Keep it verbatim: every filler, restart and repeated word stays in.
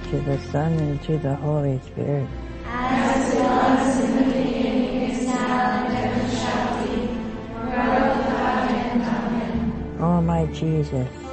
and to the Son, and to the Holy Spirit. As it was in the beginning, is now, and ever shall be, world without end. Amen. O my Jesus,